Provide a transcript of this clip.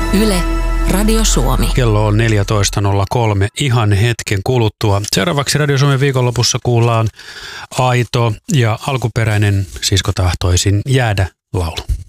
Yle, Radio Suomi. Kello on 14.03 ihan hetken kuluttua. Seuraavaksi Radio Suomen viikonlopussa kuullaan aito ja alkuperäinen Sisko tahtoisin jäädä -laulu.